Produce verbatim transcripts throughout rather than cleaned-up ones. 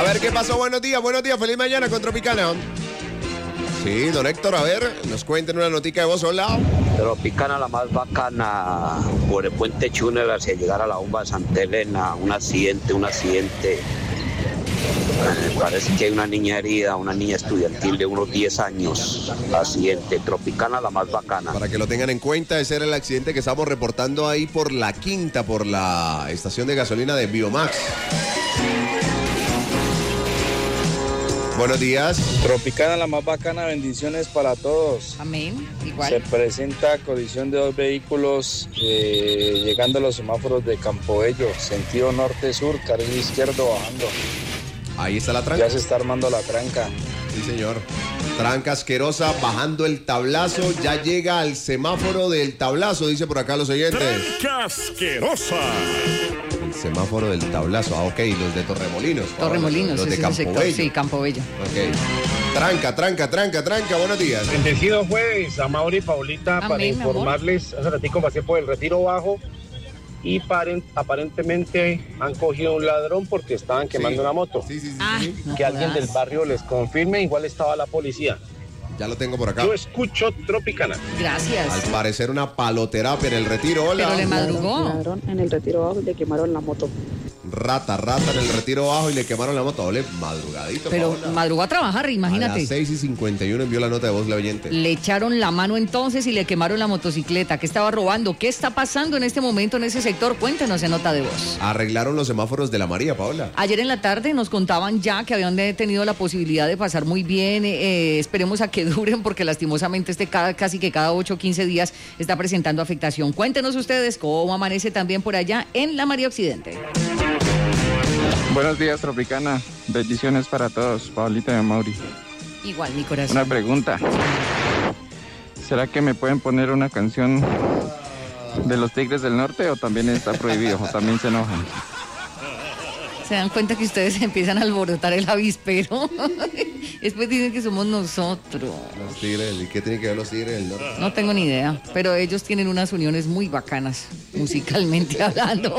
ver qué pasó. Buenos días, buenos días. Feliz mañana con Tropicana. Sí, don Héctor, a ver, nos cuenten una notica de voz. Hola. Tropicana, la más bacana, por el puente Chúnel hacia llegar a la bomba de Santa Elena. Un accidente, un accidente. Eh, parece que hay una niña herida, una niña estudiantil de unos diez años. Accidente. Tropicana, la más bacana. Para que lo tengan en cuenta, ese era el accidente que estamos reportando ahí por la Quinta, por la estación de gasolina de Biomax. Buenos días. Tropicana, la más bacana, bendiciones para todos. Amén, igual. Se presenta colisión de dos vehículos eh, llegando a los semáforos de Campobello, sentido norte-sur, carril izquierdo bajando. Ahí está la tranca. Ya se está armando la tranca. Sí, señor. Tranca asquerosa, bajando el tablazo, ya llega al semáforo del tablazo, dice por acá los oyentes. Tranca asquerosa. El semáforo del tablazo, ah, ok, los de Torremolinos. Torremolinos, los de ese es el Campobello. sector, sí, Campobello. Ok. Tranca, tranca, tranca, tranca, buenos días. Bendecido jueves a Mauri y Paulita. Amén, para informarles, hace ratico pasé por el Retiro Bajo y paren, aparentemente han cogido un ladrón porque estaban quemando Sí. una moto. Sí, sí, sí. Ah, sí. no Que alguien jodas. del barrio les confirme, igual estaba la policía. Ya lo tengo por acá. Yo escucho Tropicana. Gracias. Al parecer una paloterapia en el Retiro. Hola. Pero le madrugó. Ladrón en el Retiro Bajo le quemaron la moto. Rata, rata en el Retiro Bajo y le quemaron la moto. Ole, madrugadito. Pero Paola. madrugó a trabajar, A imagínate. las seis y cincuenta y uno envió la nota de voz la oyente. Le echaron la mano entonces y le quemaron la motocicleta. ¿Qué estaba robando? ¿Qué está pasando en este momento en ese sector? Cuéntenos en nota de voz. Arreglaron los semáforos de la María, Paola. Ayer en la tarde nos contaban ya que habían de- tenido la posibilidad de pasar muy bien. eh, esperemos a que duren porque lastimosamente este cada, casi que cada ocho o quince días está presentando afectación. Cuéntenos ustedes cómo amanece también por allá en la María Occidente. Buenos días, Tropicana. Bendiciones para todos. Paulita y Mauri. Igual, mi corazón. Una pregunta. ¿Será que me pueden poner una canción de los Tigres del Norte o también está prohibido o también se enojan? Se dan cuenta que ustedes empiezan a alborotar el avispero. Después dicen que somos nosotros. Los tigres, ¿y qué tienen que ver los tigres del norte? No tengo ni idea, pero ellos tienen unas uniones muy bacanas, musicalmente hablando.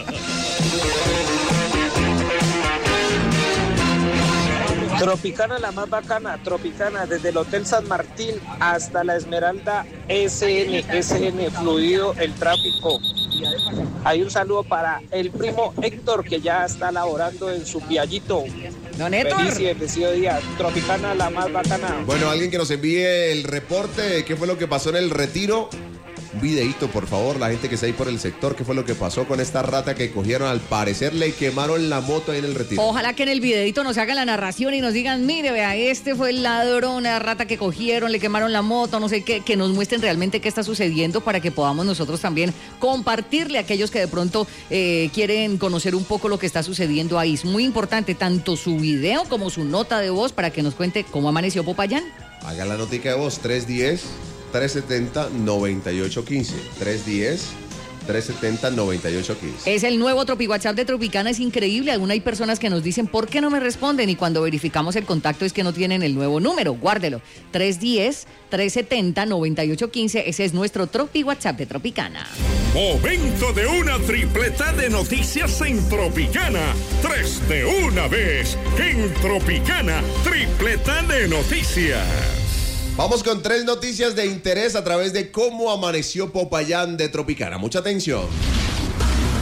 Tropicana, la más bacana, Tropicana, desde el Hotel San Martín hasta la Esmeralda S N, S N, fluido el tráfico. Hay un saludo para el primo Héctor, que ya está laborando en su piallito. Don Héctor. Feliz y bendecido día. Tropicana, la más bacana. Bueno, alguien que nos envíe el reporte de qué fue lo que pasó en el Retiro. Un videíto, por favor, la gente que está ahí por el sector, qué fue lo que pasó con esta rata que cogieron. Al parecer le quemaron la moto ahí en el Retiro. Ojalá que en el videito nos hagan la narración y nos digan, mire, vea, este fue el ladrón, la rata que cogieron, le quemaron la moto, no sé qué, que nos muestren realmente qué está sucediendo para que podamos nosotros también compartirle a aquellos que de pronto eh, quieren conocer un poco lo que está sucediendo ahí. Es muy importante tanto su video como su nota de voz para que nos cuente cómo amaneció Popayán. Haga la notica de voz, tres uno cero, tres siete cero, nueve ocho uno cinco. tres uno cero, tres siete cero, nueve ocho uno cinco. Es el nuevo Tropi WhatsApp de Tropicana, es increíble. Aún hay personas que nos dicen, ¿por qué no me responden? Y cuando verificamos el contacto es que no tienen el nuevo número. Guárdelo. tres uno cero, tres siete cero, nueve ocho uno cinco. Ese es nuestro Tropi WhatsApp de Tropicana. Momento de una tripleta de noticias en Tropicana. Tres de una vez. En Tropicana, tripleta de noticias. Vamos con tres noticias de interés a través de cómo amaneció Popayán de Tropicana. Mucha atención.